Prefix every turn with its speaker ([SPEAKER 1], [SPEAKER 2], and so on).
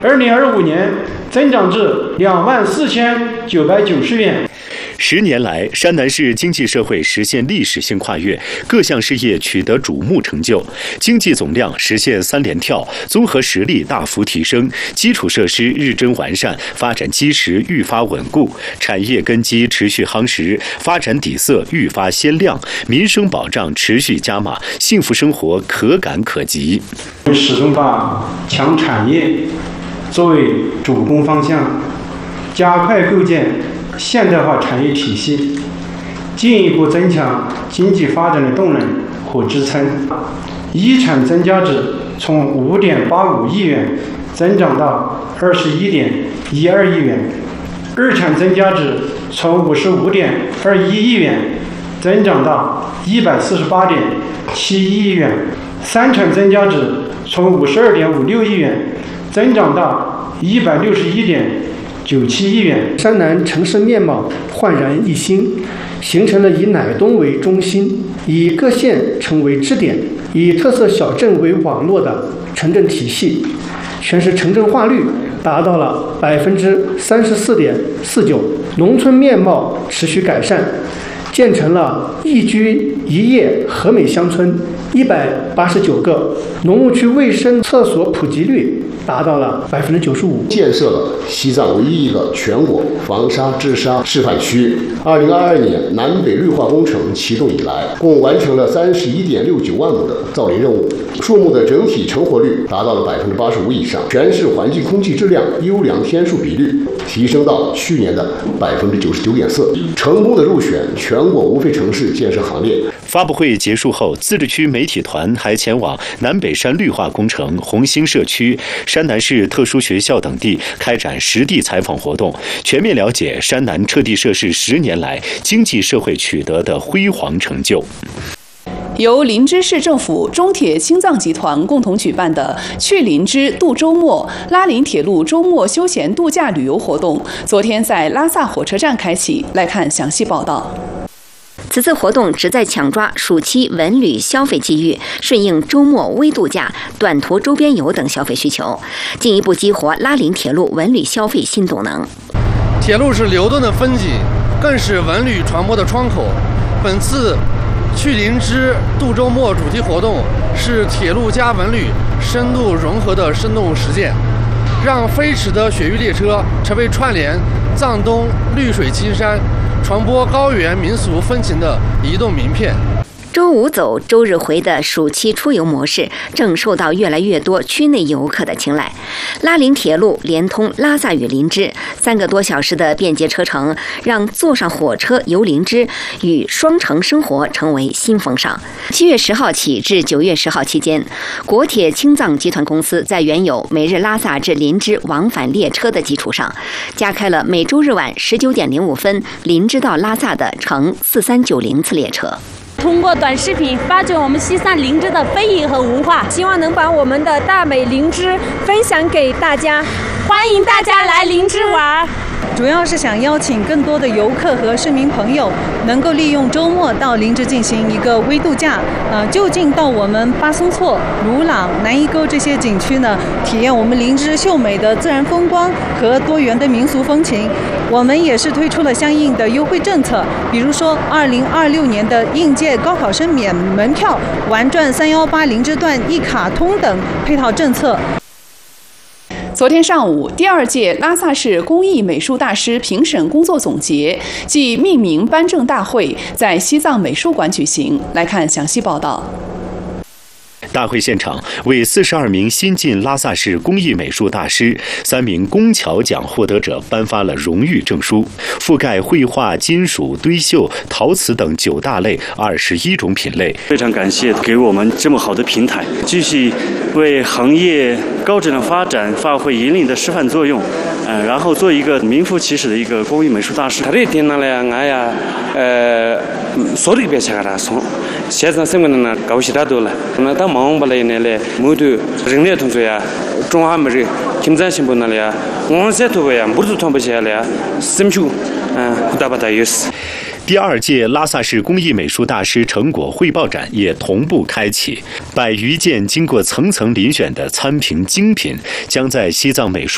[SPEAKER 1] 2025年增长至24990元。
[SPEAKER 2] 10年来，山南市经济社会实现历史性跨越，各项事业取得瞩目成就，经济总量实现3连跳，综合实力大幅提升，基础设施日臻完善，发展基石愈发稳固，产业根基持续夯实，发展底色愈发鲜亮，民生保障持续加码，幸福生活可感可及。
[SPEAKER 1] 始终把强产业作为主攻方向，加快构建现代化产业体系，进一步增强经济发展的动能和支撑。一产增加值从5.85亿元增长到21.12亿元，二产增加值从55.21亿元增长到148.71亿元，三产增加值从52.56亿元增长到161.97亿元。
[SPEAKER 3] 山南城市面貌焕然一新，形成了以乃东为中心，以各县城为支点，以特色小镇为网络的城镇体系，全市城镇化率达到了34.49%，农村面貌持续改善，建成了一居一业和美乡村189个，农牧区卫生厕所普及率达到了95%，
[SPEAKER 4] 建设了西藏唯一一个全国防沙治沙示范区。2022年南北绿化工程启动以来，共完成了31.69万亩的造林任务，树木的整体成活率达到了85%以上，全市环境空气质量优良天数比率提升到去年的99.4%，成功的入选全国无废城市建设行列。
[SPEAKER 2] 发布会结束后，自治区媒体团还前往南北山绿化工程、红星社区、山南市特殊学校等地开展实地采访活动，全面了解山南撤地设市10年来经济社会取得的辉煌成就。
[SPEAKER 5] 由林芝市政府、中铁青藏集团共同举办的去林芝度周末拉林铁路周末休闲度假旅游活动，昨天在拉萨火车站开启。来看详细报道。
[SPEAKER 6] 此次活动旨在抢抓暑期文旅消费机遇，顺应周末微度假、短途周边游等消费需求，进一步激活拉林铁路文旅消费新动能。
[SPEAKER 7] 铁路是流动的风景，更是文旅传播的窗口。本次去林芝度周末主题活动是铁路加文旅深度融合的生动实践，让飞驰的雪域列车成为串联藏东绿水青山、传播高原民俗风情的移动名片。
[SPEAKER 6] 周五走、周日回的暑期出游模式正受到越来越多区内游客的青睐。拉林铁路连通拉萨与林芝3个多小时的便捷车程，让坐上火车游林芝与双城生活成为新风尚。7月10号起至9月10号期间，国铁青藏集团公司在原有每日拉萨至林芝往返列车的基础上，加开了每周日晚19.05分林芝到拉萨的乘4390次列车。
[SPEAKER 8] 通过短视频发掘我们西藏林芝的非遗和文化，希望能把我们的大美林芝分享给大家，欢迎大家来林芝玩。
[SPEAKER 9] 主要是想邀请更多的游客和市民朋友能够利用周末到林芝进行一个微度假，就近到我们巴松措、鲁朗、南伊沟这些景区呢，体验我们林芝秀美的自然风光和多元的民俗风情。我们也是推出了相应的优惠政策，比如说2026年的应届高考生免门票、玩转318林芝段一卡通等配套政策。
[SPEAKER 5] 昨天上午，第2届拉萨市工艺美术大师评审工作总结暨命名颁证大会在西藏美术馆举行。来看详细报道。
[SPEAKER 2] 大会现场为42名新晋拉萨市工艺美术大师、3名工巧奖获得者颁发了荣誉证书，覆盖绘画、金属、堆绣、陶瓷等9大类21种品类。
[SPEAKER 10] 非常感谢给我们这么好的平台，继续为行业高质量发展发挥引领的示范作用，然后做一个名副其实的一个工艺美术大师。
[SPEAKER 11] 这点呢，俺呀，说的别起来了，从现在什么呢？高兴大多了。那当忙不来呢嘞，某头人类同学呀，中华没人，听咱新闻那里啊，我现在头呀，不是团不起来了，什么球，大把大有事。
[SPEAKER 2] 第2届拉萨市工艺美术大师成果汇报展也同步开启，100余件经过层层遴选的参评精品将在西藏美术